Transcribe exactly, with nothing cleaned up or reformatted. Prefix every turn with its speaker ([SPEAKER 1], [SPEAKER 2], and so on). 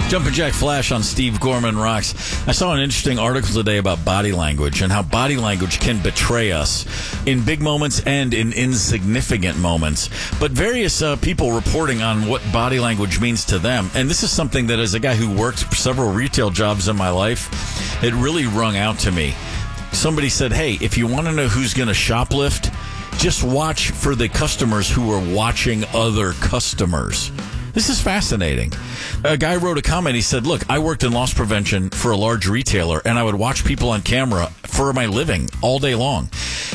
[SPEAKER 1] Jumpin' Jack Flash on Steve Gorman Rocks. I saw an interesting article today about body language and how body language can betray us in big moments and in insignificant moments. But various uh, people reporting on what body language means to them. And this is something that, as a guy who worked several retail jobs in my life, it really rung out to me. Somebody said, hey, if you want to know who's going to shoplift, just watch for the customers who are watching other customers. This is fascinating. A guy wrote a comment. He said, look, I worked in loss prevention for a large retailer, and I would watch people on camera for my living all day long.